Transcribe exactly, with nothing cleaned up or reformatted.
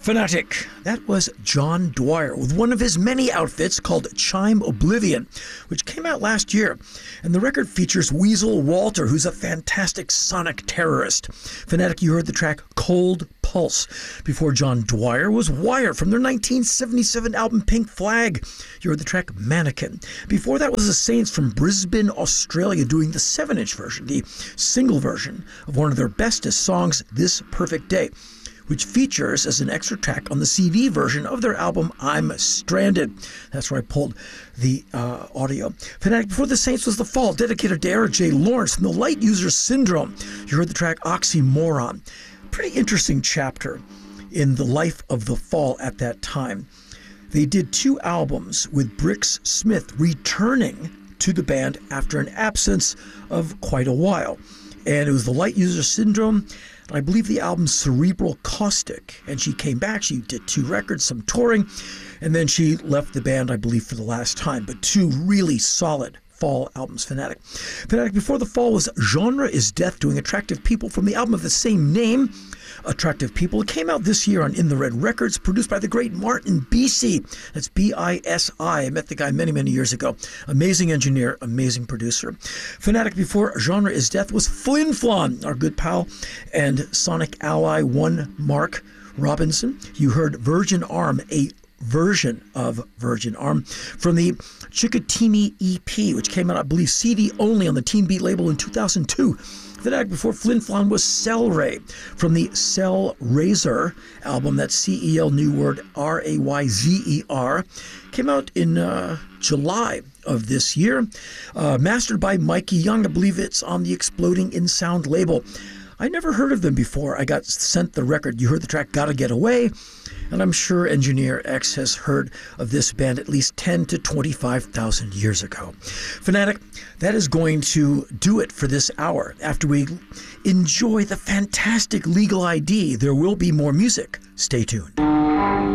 Fanatic. That was John Dwyer with one of his many outfits called Chime Oblivion, which came out last year. And the record features Weasel Walter, who's a fantastic sonic terrorist. Fanatic, you heard the track Cold Pulse. Before John Dwyer was Wire from their nineteen seventy-seven album Pink Flag. You heard the track Mannequin. Before that was the Saints from Brisbane, Australia, doing the seven-inch version, the single version of one of their bestest songs, This Perfect Day, which features as an extra track on the C D version of their album I'm Stranded. That's where I pulled the uh, audio. Fanatic before the Saints was The Fall, dedicated to Eric J. Lawrence from the Light User Syndrome. You heard the track Oxymoron. Pretty interesting chapter in the life of The Fall at that time. They did two albums with Brix Smith returning to the band after an absence of quite a while. And it was the Light User Syndrome, I believe the album Cerebral Caustic. And she came back, she did two records, some touring, and then she left the band, I believe, for the last time. But two really solid Fall albums, Fanatic. Fanatic before The Fall was Genre is Death, doing Attractive People from the album of the same name, Attractive People. It came out this year on In the Red Records, produced by the great Martin Bisi. That's B I S I. I met the guy many, many years ago. Amazing engineer, amazing producer. Fanatic before Genre is Death was Flin Flon, our good pal, and Sonic Ally one Mark Robinson. You heard Virgin Arm, a version of Virgin Arm from the Chickatini E P, which came out, I believe, C D only on the Teen Beat label in two thousand two. The act before Flin Flon was Cell Ray from the Cell Razor album. That's C E L new word R A Y Z E R. Came out in uh, July of this year. Uh, mastered by Mikey Young. I believe it's on the Exploding in Sound label. I never heard of them before. I got sent the record. You heard the track Gotta Get Away. And I'm sure Engineer X has heard of this band at least ten to twenty-five thousand years ago. Fanatic, that is going to do it for this hour. After we enjoy the fantastic Legal I D, there will be more music. Stay tuned.